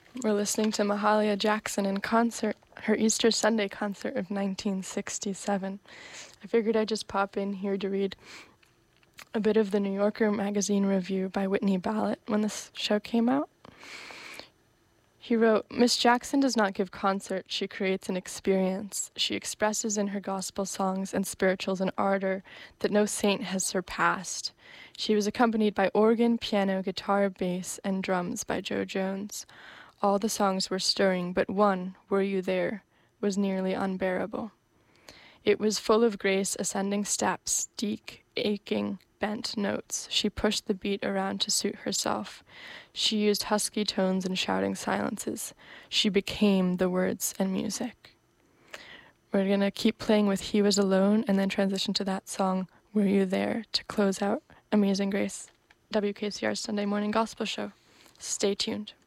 We're listening to Mahalia Jackson in concert, her Easter Sunday concert of 1967. I figured I'd just pop in here to read a bit of the New Yorker magazine review by Whitney Ballot when this show came out. He wrote, "Miss Jackson does not give concerts, she creates an experience. She expresses in her gospel songs and spirituals an ardor that no saint has surpassed. She was accompanied by organ, piano, guitar, bass, and drums by Joe Jones. All the songs were stirring, but one, Were You There, was nearly unbearable. It was full of grace, ascending steps, deep, aching, bent notes. She pushed the beat around to suit herself. She used husky tones and shouting silences. She became the words and music." We're going to keep playing with He Was Alone and then transition to that song, Were You There, to close out Amazing Grace, WKCR's Sunday Morning Gospel Show. Stay tuned.